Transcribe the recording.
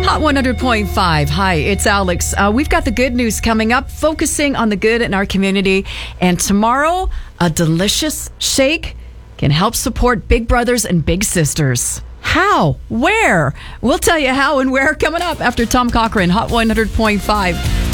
Hot 100.5. Hi, it's Alex. We've got the good news coming up, focusing on the good in our community. And tomorrow, a delicious shake can help support big brothers and big sisters. How? Where? We'll tell you how and where coming up after Tom Cochran, Hot 100.5.